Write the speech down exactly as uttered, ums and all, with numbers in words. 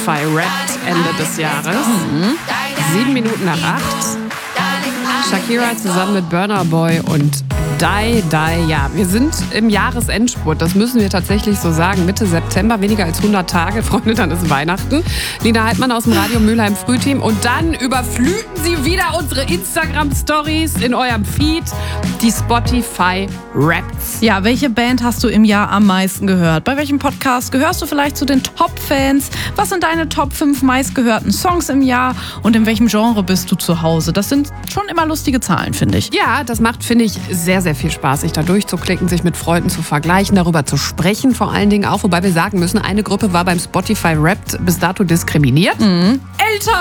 Spotify Wrapped Ende des Jahres. Mhm. Sieben Minuten nach acht. Shakira zusammen mit Burna Boy und Die, Die, ja. Wir sind im Jahresendspurt, das müssen wir tatsächlich so sagen. Mitte September, weniger als hundert Tage, Freunde, dann ist Weihnachten. Lina Heidmann aus dem Radio Mülheim Frühteam. Und dann überfluten Sie wieder unsere Instagram-Stories in eurem Feed, die Spotify Wrapped. Ja, welche Band hast du im Jahr am meisten gehört? Bei welchem Podcast gehörst du vielleicht zu den Top-Fans? Was sind deine Top fünf meistgehörten Songs im Jahr? Und in welchem Genre bist du zu Hause? Das sind schon immer lustige Zahlen, finde ich. Ja, das macht, finde ich, sehr, sehr viel Spaß, sich da durchzuklicken, sich mit Freunden zu vergleichen, darüber zu sprechen, vor allen Dingen auch. Wobei wir sagen müssen, eine Gruppe war beim Spotify Wrapped bis dato diskriminiert. Mhm. Eltern!